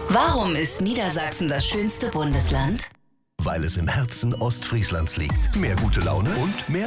Warum ist Niedersachsen das schönste Bundesland? Weil es im Herzen Ostfrieslands liegt. Mehr gute Laune und mehr